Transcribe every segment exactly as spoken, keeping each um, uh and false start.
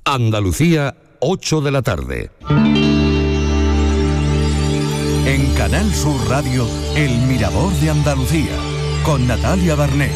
Andalucía, ocho de la tarde. En Canal Sur Radio, El Mirador de Andalucía, con Natalia Barnés.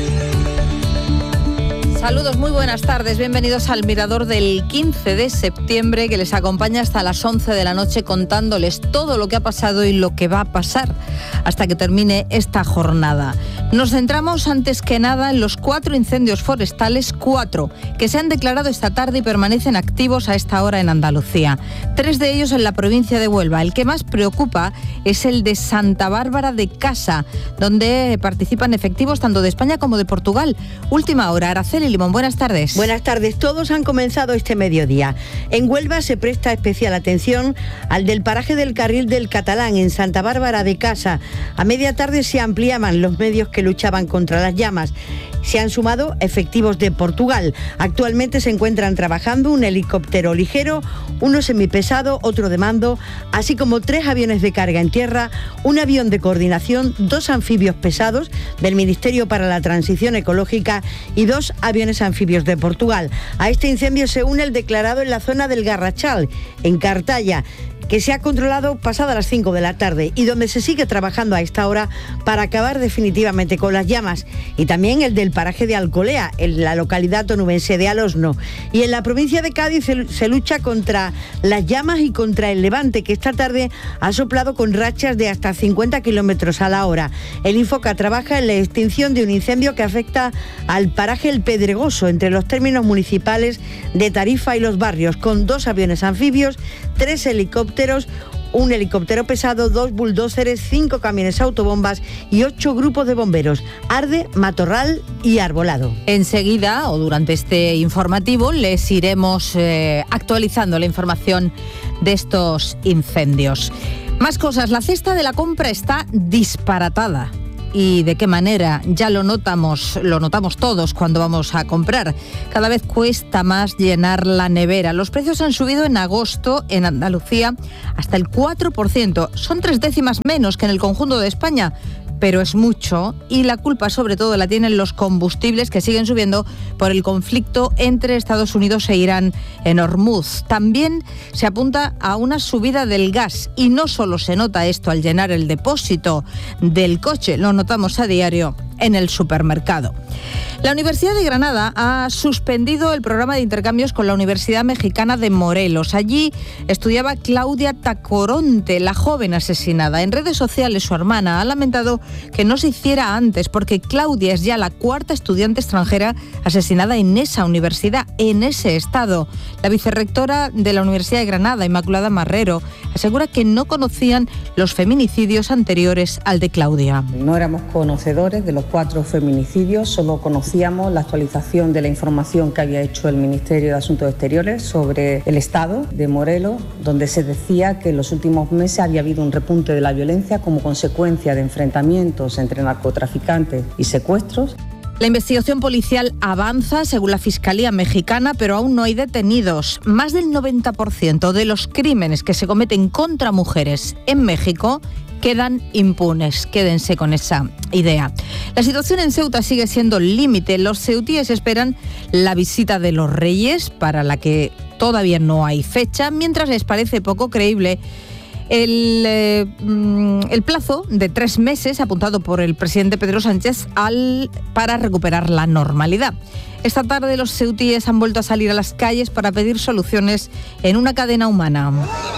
Saludos, muy buenas tardes, bienvenidos al Mirador del quince de septiembre, que les acompaña hasta las once de la noche contándoles todo lo que ha pasado y lo que va a pasar hasta que termine esta jornada. Nos centramos antes que nada en los cuatro incendios forestales, cuatro, que se han declarado esta tarde y permanecen activos a esta hora en Andalucía. Tres de ellos en la provincia de Huelva. El que más preocupa es el de Santa Bárbara de Casa, donde participan efectivos tanto de España como de Portugal. Última hora, Araceli Limón, buenas tardes. Buenas tardes, todos han comenzado este mediodía. En Huelva se presta especial atención al del paraje del Carril del Catalán, en Santa Bárbara de Casa. A media tarde se ampliaban los medios que luchaban contra las llamas. Se han sumado efectivos de Portugal. Actualmente se encuentran trabajando un helicóptero ligero, uno semipesado, otro de mando, así como tres aviones de carga en tierra, un avión de coordinación, dos anfibios pesados del Ministerio para la Transición Ecológica y dos aviones anfibios de Portugal. A este incendio se une el declarado en la zona del Garrachal, en Cartaya, que se ha controlado pasada las cinco de la tarde y donde se sigue trabajando a esta hora para acabar definitivamente con las llamas. Y también el del paraje de Alcolea, en la localidad onubense de Alosno. Y en la provincia de Cádiz se, se lucha contra las llamas y contra el levante, que esta tarde ha soplado con rachas de hasta cincuenta kilómetros a la hora. El Infoca trabaja en la extinción de un incendio que afecta al paraje El Pedregoso, entre los términos municipales de Tarifa y Los Barrios, con dos aviones anfibios, tres helicópteros, un helicóptero pesado, dos bulldóceres, cinco camiones autobombas y ocho grupos de bomberos. Arde matorral y arbolado. Enseguida, o durante este informativo, les iremos eh, actualizando la información de estos incendios. Más cosas, la cesta de la compra está disparatada. ¿Y de qué manera? Ya lo notamos, lo notamos todos cuando vamos a comprar. Cada vez cuesta más llenar la nevera. Los precios han subido en agosto en Andalucía hasta el cuatro por ciento. Son tres décimas menos que en el conjunto de España, pero es mucho, y la culpa sobre todo la tienen los combustibles, que siguen subiendo por el conflicto entre Estados Unidos e Irán en Hormuz. También se apunta a una subida del gas, y no solo se nota esto al llenar el depósito del coche, lo notamos a diario en el supermercado. La Universidad de Granada ha suspendido el programa de intercambios con la Universidad Mexicana de Morelos. Allí estudiaba Claudia Tacoronte, la joven asesinada. En redes sociales su hermana ha lamentado que no se hiciera antes, porque Claudia es ya la cuarta estudiante extranjera asesinada en esa universidad, en ese estado. La vicerrectora de la Universidad de Granada, Inmaculada Marrero, asegura que no conocían los feminicidios anteriores al de Claudia. No éramos conocedores de los cuatro feminicidios, solo conocíamos la actualización de la información que había hecho el Ministerio de Asuntos Exteriores sobre el estado de Morelos, donde se decía que en los últimos meses había habido un repunte de la violencia como consecuencia de enfrentamientos entre narcotraficantes y secuestros. La investigación policial avanza, según la Fiscalía mexicana, pero aún no hay detenidos. Más del noventa por ciento de los crímenes que se cometen contra mujeres en México quedan impunes. Quédense con esa idea. La situación en Ceuta sigue siendo límite. Los ceutíes esperan la visita de los Reyes, para la que todavía no hay fecha, mientras les parece poco creíble El, eh, el plazo de tres meses apuntado por el presidente Pedro Sánchez al, para recuperar la normalidad. Esta tarde los ceutíes han vuelto a salir a las calles para pedir soluciones en una cadena humana.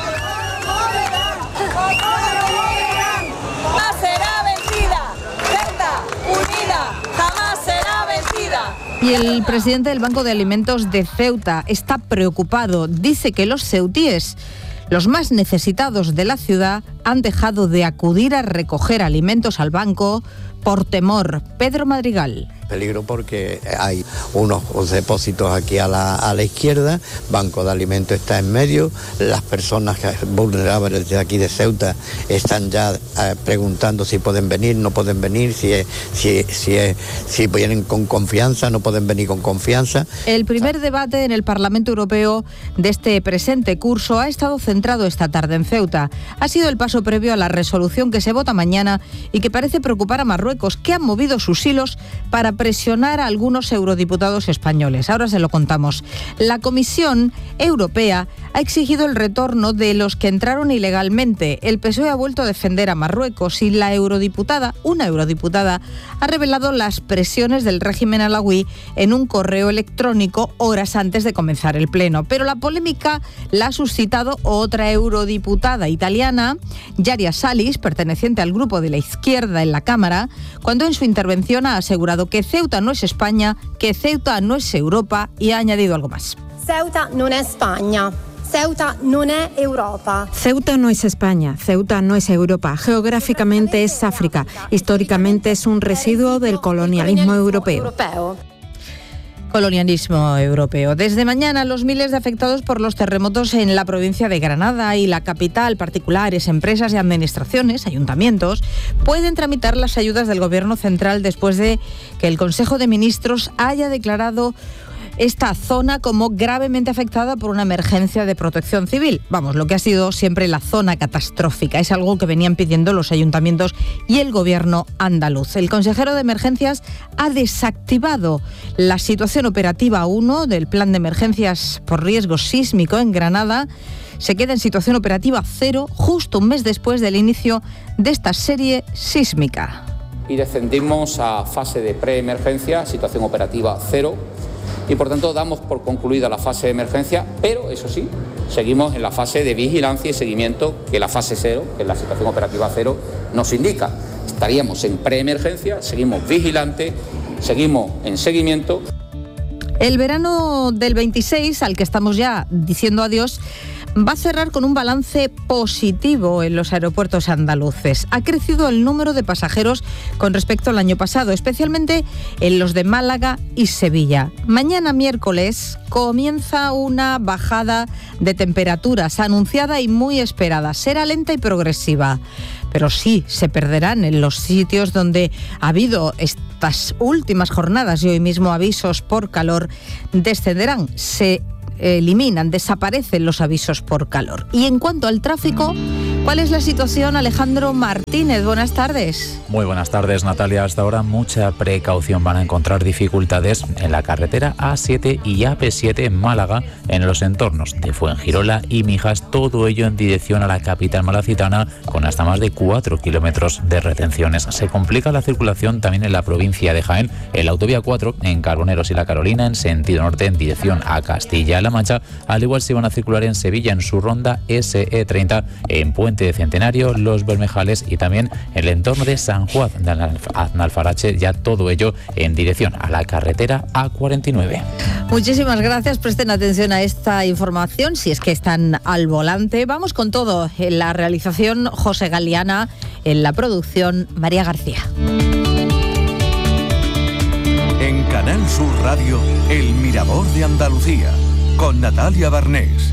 Y el presidente del Banco de Alimentos de Ceuta está preocupado. Dice que los ceutíes, los más necesitados de la ciudad, han dejado de acudir a recoger alimentos al banco por temor. Pedro Madrigal. Peligro porque hay unos depósitos aquí a la, a la izquierda, Banco de Alimentos está en medio, las personas vulnerables de aquí de Ceuta están ya eh, preguntando si pueden venir, no pueden venir, si, si, si, si vienen con confianza, no pueden venir con confianza. El primer debate en el Parlamento Europeo de este presente curso ha estado centrado esta tarde en Ceuta. Ha sido el paso previo a la resolución que se vota mañana y que parece preocupar a Marruecos, que ha movido sus hilos para presionar a algunos eurodiputados españoles. Ahora se lo contamos. La Comisión Europea ha exigido el retorno de los que entraron ilegalmente. El P S O E ha vuelto a defender a Marruecos y la eurodiputada, una eurodiputada, ha revelado las presiones del régimen alawí en un correo electrónico horas antes de comenzar el pleno. Pero la polémica la ha suscitado otra eurodiputada italiana, Ilaria Salis, perteneciente al grupo de la izquierda en la Cámara, cuando en su intervención ha asegurado que Ceuta no es España, que Ceuta no es Europa y ha añadido algo más. Ceuta no es España. Ceuta no es Europa. Ceuta no es España, Ceuta no es Europa. Geográficamente es África. Históricamente es un residuo del colonialismo europeo. Colonialismo europeo. Desde mañana, los miles de afectados por los terremotos en la provincia de Granada y la capital, particulares, empresas y administraciones, ayuntamientos, pueden tramitar las ayudas del Gobierno central después de que el Consejo de Ministros haya declarado esta zona como gravemente afectada por una emergencia de protección civil. Vamos, lo que ha sido siempre la zona catastrófica. Es algo que venían pidiendo los ayuntamientos y el gobierno andaluz. El consejero de emergencias ha desactivado la situación operativa uno del plan de emergencias por riesgo sísmico en Granada. Se queda en situación operativa cero justo un mes después del inicio de esta serie sísmica. Y descendimos a fase de preemergencia, situación operativa cero. Y por tanto damos por concluida la fase de emergencia, pero eso sí, seguimos en la fase de vigilancia y seguimiento que la fase cero, que es la situación operativa cero, nos indica. Estaríamos en preemergencia, seguimos vigilantes, seguimos en seguimiento. El verano del veintiséis, al que estamos ya diciendo adiós, va a cerrar con un balance positivo en los aeropuertos andaluces. Ha crecido el número de pasajeros con respecto al año pasado, especialmente en los de Málaga y Sevilla. Mañana miércoles comienza una bajada de temperaturas anunciada y muy esperada. Será lenta y progresiva, pero sí se perderán en los sitios donde ha habido estas últimas jornadas y hoy mismo avisos por calor descenderán. Se eliminan, desaparecen los avisos por calor. Y en cuanto al tráfico, ¿cuál es la situación? Alejandro Martínez, buenas tardes. Muy buenas tardes, Natalia. Hasta ahora mucha precaución. Van a encontrar dificultades en la carretera A siete y A P siete en Málaga, en los entornos de Fuengirola y Mijas, todo ello en dirección a la capital malacitana, con hasta más de cuatro kilómetros de retenciones. Se complica la circulación también en la provincia de Jaén, en la autovía cuatro, en Carboneros y La Carolina, en sentido norte, en dirección a Castilla-La Mancha. Al igual se van a circular en Sevilla, en su ronda S E treinta, en Puente de Centenario, Los Bermejales y también en el entorno de San Juan de Aznalfarache, ya todo ello en dirección a la carretera A cuarenta y nueve. Muchísimas gracias, presten atención a esta información si es que están al volante. Vamos con todo, en la realización José Galeana, en la producción María García. En Canal Sur Radio, El Mirador de Andalucía, con Natalia Barnés.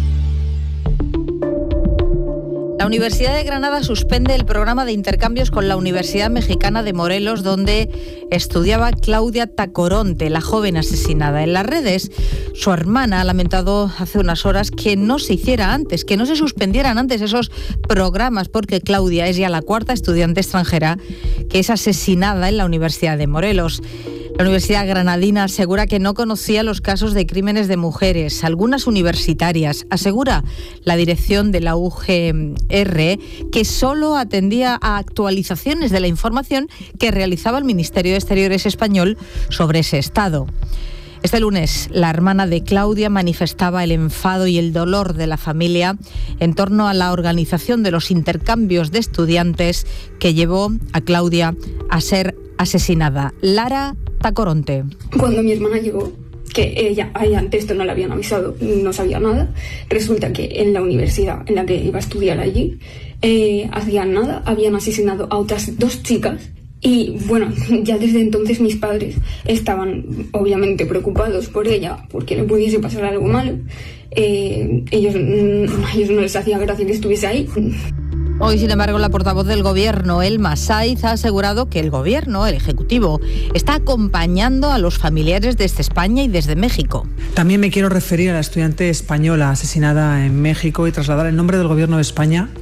La Universidad de Granada suspende el programa de intercambios con la Universidad Mexicana de Morelos, donde estudiaba Claudia Tacoronte, la joven asesinada. En las redes, su hermana ha lamentado hace unas horas que no se hiciera antes, que no se suspendieran antes esos programas, porque Claudia es ya la cuarta estudiante extranjera que es asesinada en la Universidad de Morelos. La Universidad Granadina asegura que no conocía los casos de crímenes de mujeres, algunas universitarias. Asegura la dirección de la U G R que solo atendía a actualizaciones de la información que realizaba el Ministerio de Exteriores español sobre ese estado. Este lunes, la hermana de Claudia manifestaba el enfado y el dolor de la familia en torno a la organización de los intercambios de estudiantes que llevó a Claudia a ser asesinada. Lara Tacoronte. Cuando mi hermana llegó, que ella, ella antes esto no le habían avisado, no sabía nada, resulta que en la universidad en la que iba a estudiar allí, eh, hacían nada, habían asesinado a otras dos chicas. Y bueno, ya desde entonces mis padres estaban obviamente preocupados por ella, porque le pudiese pasar algo malo. Eh, ellos, a ellos no les hacía gracia que estuviese ahí. Hoy, sin embargo, la portavoz del Gobierno, Elma Saiz, ha asegurado que el Gobierno, el Ejecutivo, está acompañando a los familiares desde España y desde México. También me quiero referir a la estudiante española asesinada en México y trasladar en nombre del Gobierno de España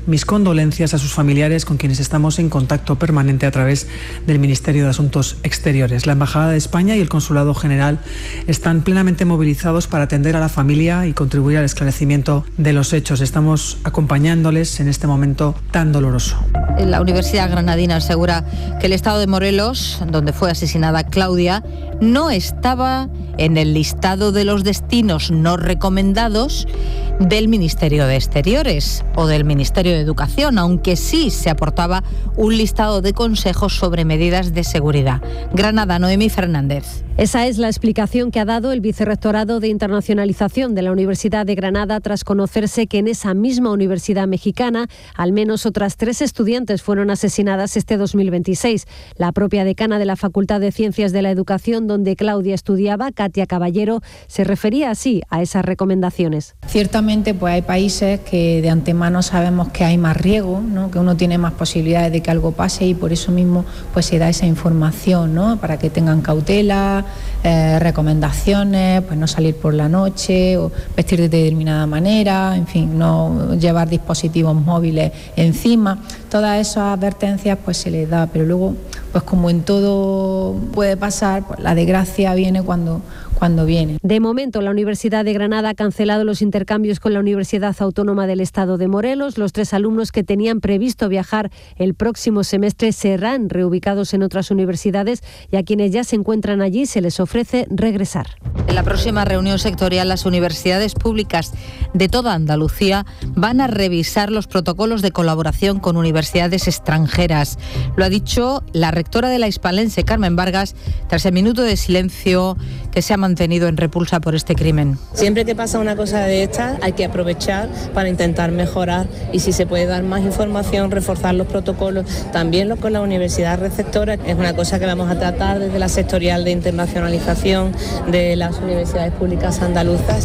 mis condolencias a sus familiares con quienes estamos en contacto permanente a través del Ministerio de Asuntos Exteriores. La Embajada de España y el Consulado General están plenamente movilizados para atender a la familia y contribuir al esclarecimiento de los hechos. Estamos acompañándoles en este momento tan doloroso. La Universidad Granadina asegura que el estado de Morelos, donde fue asesinada Claudia, no estaba en el listado de los destinos no recomendados del Ministerio de Exteriores o del Ministerio de Educación, aunque sí se aportaba un listado de consejos sobre medidas de seguridad. Granada, Noemí Fernández. Esa es la explicación que ha dado el Vicerrectorado de Internacionalización de la Universidad de Granada tras conocerse que en esa misma universidad mexicana al menos otras tres estudiantes fueron asesinadas este dos mil veintiséis. La propia decana de la Facultad de Ciencias de la Educación, donde Claudia estudiaba, Katia Caballero, se refería así a esas recomendaciones. Ciertamente pues hay países que de antemano sabemos que hay más riesgo, ¿no? Que uno tiene más posibilidades de que algo pase y por eso mismo pues se da esa información, ¿no? Para que tengan cautela, eh, recomendaciones, pues no salir por la noche o vestir de determinada manera, en fin, no llevar dispositivos móviles encima. Todas esas advertencias pues se les da, pero luego pues como en todo puede pasar, pues la desgracia viene cuando cuando viene. De momento, la Universidad de Granada ha cancelado los intercambios con la Universidad Autónoma del Estado de Morelos. Los tres alumnos que tenían previsto viajar el próximo semestre serán reubicados en otras universidades y a quienes ya se encuentran allí se les ofrece regresar. En la próxima reunión sectorial, las universidades públicas de toda Andalucía van a revisar los protocolos de colaboración con universidades extranjeras. Lo ha dicho la rectora de la Hispalense, Carmen Vargas, tras el minuto de silencio que se ha mantenido en repulsa por este crimen. Siempre que pasa una cosa de estas hay que aprovechar para intentar mejorar y si se puede dar más información, reforzar los protocolos, también lo con la universidad receptora. Es una cosa que vamos a tratar desde la sectorial de internacionalización de las universidades públicas andaluzas.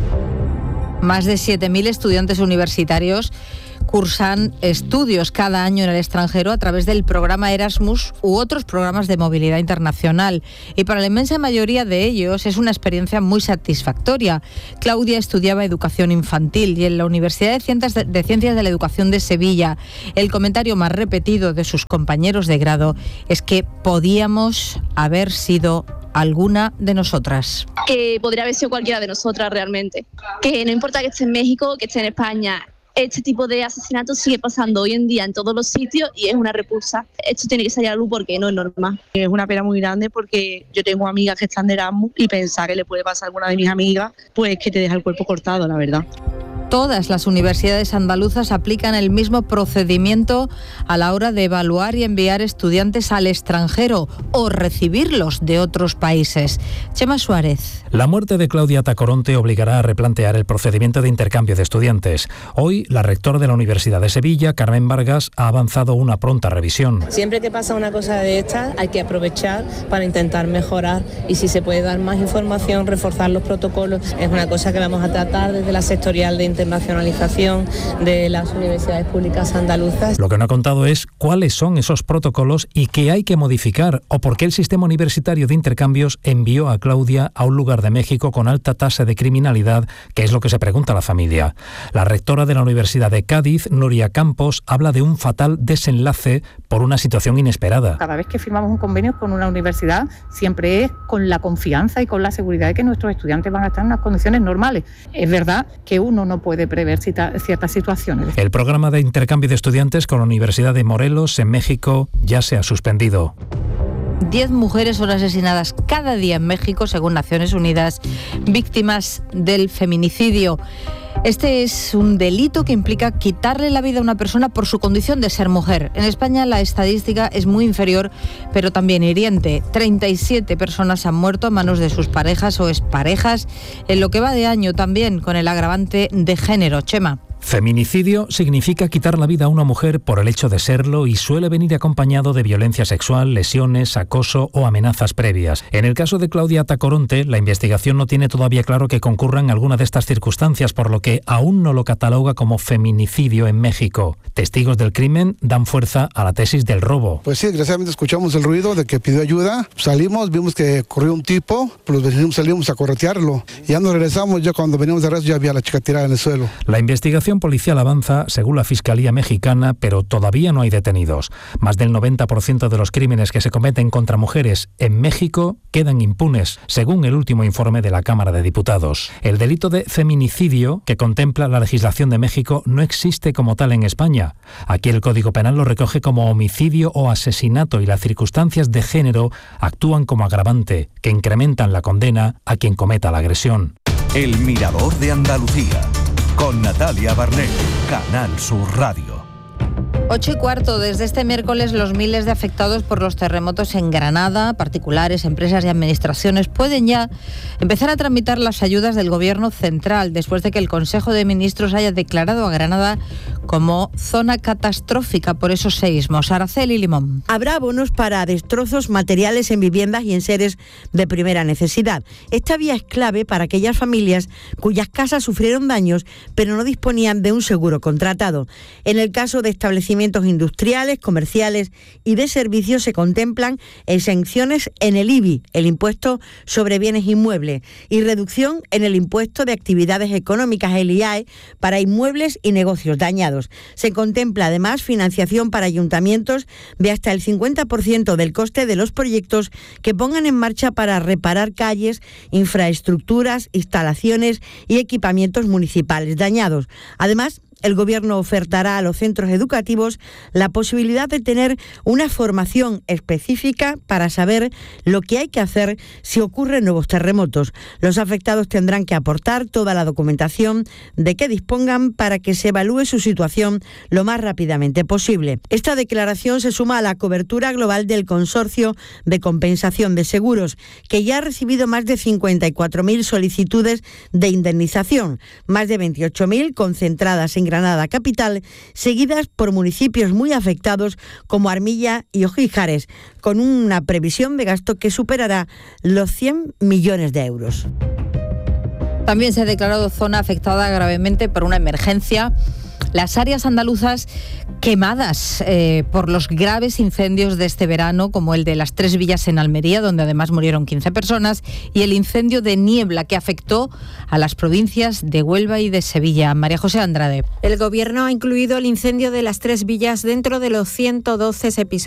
Más de siete mil estudiantes universitarios cursan estudios cada año en el extranjero a través del programa Erasmus u otros programas de movilidad internacional. Y para la inmensa mayoría de ellos es una experiencia muy satisfactoria. Claudia estudiaba educación infantil y en la Universidad de Ciencias de, de Ciencias de la Educación de Sevilla. El comentario más repetido de sus compañeros de grado es que podíamos haber sido alguna de nosotras. Que podría haber sido cualquiera de nosotras realmente. Que no importa que esté en México, que esté en España. Este tipo de asesinatos sigue pasando hoy en día en todos los sitios y es una repulsa. Esto tiene que salir a luz porque no es normal. Es una pena muy grande porque yo tengo amigas que están de Erasmus y pensar que le puede pasar a alguna de mis amigas, pues que te deja el cuerpo cortado, la verdad. Todas las universidades andaluzas aplican el mismo procedimiento a la hora de evaluar y enviar estudiantes al extranjero o recibirlos de otros países. Chema Suárez. La muerte de Claudia Tacoronte obligará a replantear el procedimiento de intercambio de estudiantes. Hoy, la rectora de la Universidad de Sevilla, Carmen Vargas, ha avanzado una pronta revisión. Siempre que pasa una cosa de estas hay que aprovechar para intentar mejorar y si se puede dar más información, reforzar los protocolos. Es una cosa que vamos a tratar desde la sectorial de internacionalización de las universidades públicas andaluzas. Lo que no ha contado es cuáles son esos protocolos y qué hay que modificar o por qué el sistema universitario de intercambios envió a Claudia a un lugar de México con alta tasa de criminalidad, que es lo que se pregunta la familia. La rectora de la Universidad de Cádiz, Nuria Campos, habla de un fatal desenlace por una situación inesperada. Cada vez que firmamos un convenio con una universidad siempre es con la confianza y con la seguridad de que nuestros estudiantes van a estar en unas condiciones normales. Es verdad que uno no puede prever cita, ciertas situaciones. El programa de intercambio de estudiantes con la Universidad de Morelos en México ya se ha suspendido. Diez mujeres son asesinadas cada día en México, según Naciones Unidas, víctimas del feminicidio. Este es un delito que implica quitarle la vida a una persona por su condición de ser mujer. En España la estadística es muy inferior, pero también hiriente. treinta y siete personas han muerto a manos de sus parejas o exparejas en lo que va de año, también con el agravante de género. Chema. Feminicidio significa quitar la vida a una mujer por el hecho de serlo y suele venir acompañado de violencia sexual, lesiones, acoso o amenazas previas. En el caso de Claudia Tacoronte, la investigación no tiene todavía claro que concurran alguna de estas circunstancias, por lo que aún no lo cataloga como feminicidio en México. Testigos del crimen dan fuerza a la tesis del robo. Pues sí, desgraciadamente escuchamos el ruido de que pidió ayuda. Salimos, vimos que corrió un tipo, pues los vecinos salimos a corretearlo. Y ya nos regresamos, ya cuando venimos de regreso ya había a la chica tirada en el suelo. La investigación investigación policial avanza, según la Fiscalía mexicana, pero todavía no hay detenidos. Más del noventa por ciento de los crímenes que se cometen contra mujeres en México quedan impunes, según el último informe de la Cámara de Diputados. El delito de feminicidio, que contempla la legislación de México, no existe como tal en España. Aquí el Código Penal lo recoge como homicidio o asesinato y las circunstancias de género actúan como agravante, que incrementan la condena a quien cometa la agresión. El Mirador de Andalucía, con Natalia Barnés, Canal Sur Radio. Ocho y cuarto, desde este miércoles los miles de afectados por los terremotos en Granada, particulares, empresas y administraciones, pueden ya empezar a tramitar las ayudas del Gobierno central después de que el Consejo de Ministros haya declarado a Granada como zona catastrófica por esos seísmos. Araceli Limón. Habrá bonos para destrozos materiales en viviendas y en seres de primera necesidad. Esta vía es clave para aquellas familias cuyas casas sufrieron daños pero no disponían de un seguro contratado. En el caso de establecimientos industriales, comerciales y de servicios se contemplan exenciones en el I B I, el impuesto sobre bienes inmuebles, y reducción en el impuesto de actividades económicas, el I A E, para inmuebles y negocios dañados. Se contempla además financiación para ayuntamientos de hasta el cincuenta por ciento del coste de los proyectos que pongan en marcha para reparar calles, infraestructuras, instalaciones y equipamientos municipales dañados. Además, el Gobierno ofertará a los centros educativos la posibilidad de tener una formación específica para saber lo que hay que hacer si ocurren nuevos terremotos. Los afectados tendrán que aportar toda la documentación de que dispongan para que se evalúe su situación lo más rápidamente posible. Esta declaración se suma a la cobertura global del Consorcio de Compensación de Seguros, que ya ha recibido más de cincuenta y cuatro mil solicitudes de indemnización, más de veintiocho mil concentradas en Granada capital, seguidas por municipios muy afectados como Armilla y Ojíjares, con una previsión de gasto que superará los cien millones de euros. También se ha declarado zona afectada gravemente por una emergencia las áreas andaluzas quemadas eh, por los graves incendios de este verano, como el de las Tres Villas en Almería, donde además murieron quince personas, y el incendio de Niebla, que afectó a las provincias de Huelva y de Sevilla. María José Andrade. El Gobierno ha incluido el incendio de las Tres Villas dentro de los ciento doce episodios